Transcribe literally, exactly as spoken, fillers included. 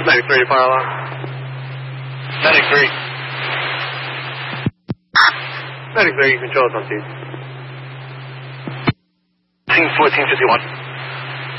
ninety-three, fire alarm. ninety-three. ninety-three, control is on scene. fourteen fifty-one.